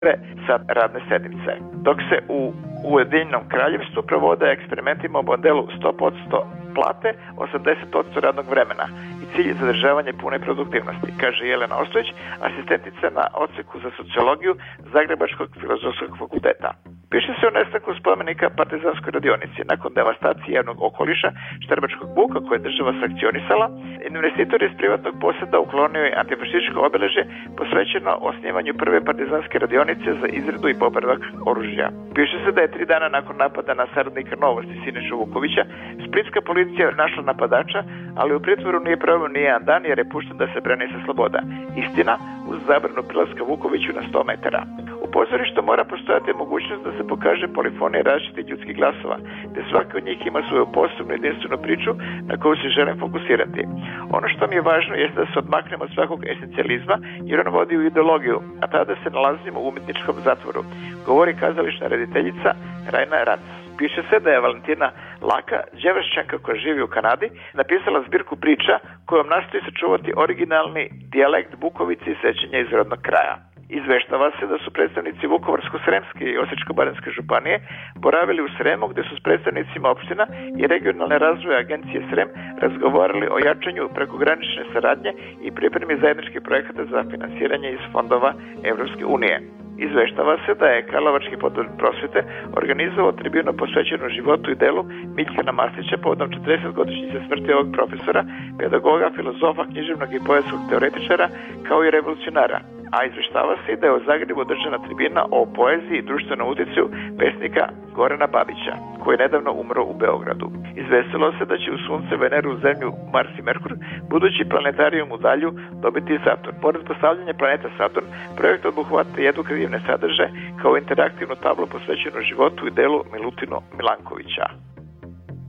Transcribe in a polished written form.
sa radne sedmice. Dok se u Ujedinjenom Kraljevstvu provode eksperimentima o modelu 100% plate, 80% radnog vremena i cilj je zadržavanje pune produktivnosti, kaže Jelena Ostojić, asistentica na odseku za sociologiju Zagrebačkog filozofskog fakulteta. Piše se o nestanku spomenika Partizanskoj radionici. Nakon devastacije javnog okoliša Štrbačkog buka koje je država sankcionisala, investitor iz privatnog poseda uklonio je antifašističko obeležje posvećeno osnivanju prve partizanske radionice za izradu i popravak oružja. Piše se da je 3 dana nakon napada na saradnika Novosti Sinišu Vukovića, splitska policija našla napadača, ali u pritvoru nije proveo ni jedan dan jer je pušten da se brani sa sloboda. Istina, uz zabranu prilaska Vukoviću na 100 metara. U pozorištu mora postojati mogućnost da se pokaže polifonija različitih ljudskih glasova, te svaki od njih ima svoju posebnu jedinstvenu priču na koju se želim fokusirati. Ono što mi je važno je da se odmaknemo od svakog esencijalizma jer on vodi u ideologiju, a tada se nalazimo u umjetničkom zatvoru, govori kazališna rediteljica Rajna Ranc. Piše se da je Valentina Laka, Đevršćanka koja živi u Kanadi, napisala zbirku priča kojom nastoji sačuvati originalni dijalekt Bukovice i sećanja iz rodnog kraja. Izveštava se da su predstavnici Vukovarsko-sremske i Osječko-baranjske županije boravili u Sremu gdje su s predstavnicima opština i regionalne razvoje agencije Srem razgovarali o jačanju prekogranične saradnje i pripremi zajedničkih projekata za finansiranje iz fondova Evropske unije. Izveštava se da je Karlovački pododbor prosvete organizovao tribinu posvećenu životu i delu Miljana Mastića povodom 40-godišnjice smrti ovog profesora, pedagoga, filozofa, književnog i poetskog teoretičara, kao i revolucionara. A izveštava se i da je u Zagrebu održana tribina o poeziji i društvenom utjecaju pesnika Gorana Babića, koji je nedavno umro u Beogradu. Izvestilo se da će u Sunce, Veneru, Zemlju, Mars i Merkur budući planetarijum u Dalju dobiti Saturn. Pored postavljanja planeta Saturn, projekt obuhvata i edukativne sadržaje kao interaktivnu tablu posvećenu životu i delu Milutinu Milankovića.